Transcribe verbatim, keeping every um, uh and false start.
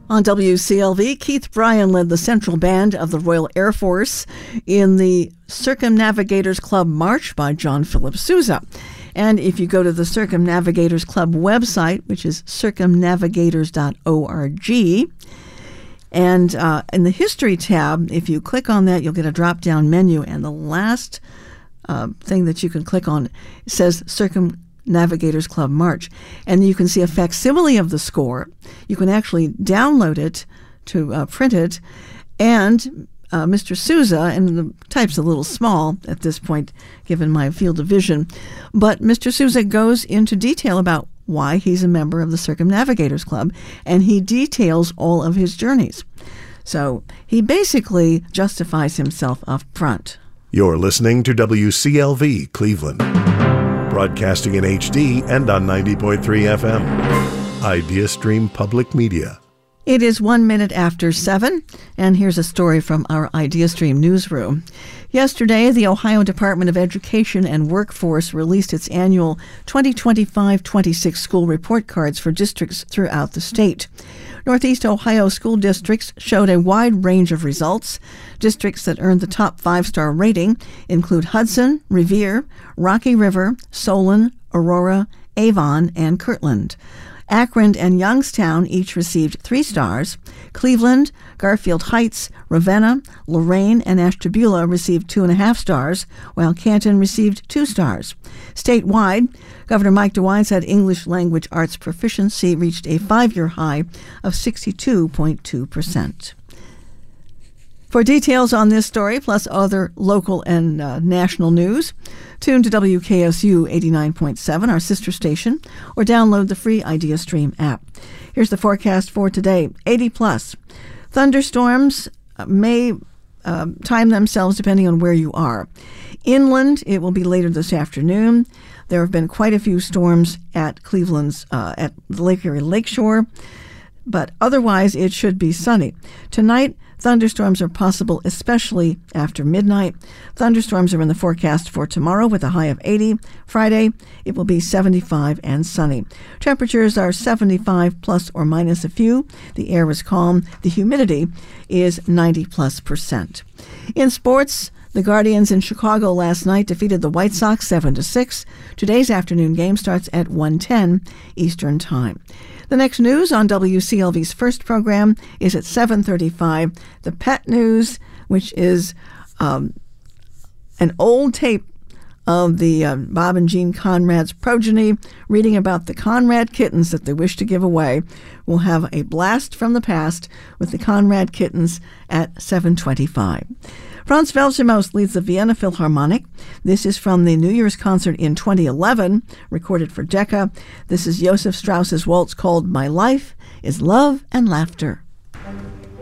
On W C L V, Keith Bryan led the Central Band of the Royal Air Force in the Circumnavigators Club March by John Philip Sousa. And if you go to the Circumnavigators Club website, which is circumnavigators dot org, and uh, in the History tab, if you click on that, you'll get a drop-down menu, and the last uh, thing that you can click on says Circumnavigators Club March. And you can see a facsimile of the score. You can actually download it to uh, print it, and uh, Mister Sousa, and the type's a little small at this point, given my field of vision, but Mister Sousa goes into detail about why he's a member of the Circumnavigators Club, and he details all of his journeys. So he basically justifies himself up front. You're listening to W C L V Cleveland, broadcasting in H D and on ninety point three F M. IdeaStream Public Media. It is one minute after seven, and here's a story from our IdeaStream newsroom. Yesterday, the Ohio Department of Education and Workforce released its annual twenty twenty-five twenty-six school report cards for districts throughout the state. Northeast Ohio school districts showed a wide range of results. Districts that earned the top five-star rating include Hudson, Revere, Rocky River, Solon, Aurora, Avon, and Kirtland. Akron and Youngstown each received three stars. Cleveland, Garfield Heights, Ravenna, Lorain, and Ashtabula received two and a half stars, while Canton received two stars. Statewide, Governor Mike DeWine said English language arts proficiency reached a five-year high of sixty-two point two percent. For details on this story, plus other local and uh, national news, tune to W K S U eighty-nine point seven, our sister station, or download the free IdeaStream app. Here's the forecast for today, eighty plus. Thunderstorms may uh, time themselves depending on where you are. Inland, it will be later this afternoon. There have been quite a few storms at Cleveland's, uh, at the Lake Erie Lakeshore, but otherwise it should be sunny. Tonight, thunderstorms are possible, especially after midnight. Thunderstorms are in the forecast for tomorrow with a high of eighty. Friday, it will be seventy-five and sunny. Temperatures are seventy-five plus or minus a few. The air is calm. The humidity is ninety plus percent. In sports, the Guardians in Chicago last night defeated the White Sox seven to six. Today's afternoon game starts at one ten Eastern Time. The next news on W C L V's first program is at seven thirty-five. The Pet News, which is um, an old tape of the uh, Bob and Jean Conrad's progeny, reading about the Conrad kittens that they wish to give away. We'll have a blast from the past with the Conrad kittens at seven twenty-five. Franz Welschemos leads the Vienna Philharmonic. This is from the New Year's concert in twenty eleven, recorded for Decca. This is Joseph Strauss's waltz called My Life is Love and Laughter.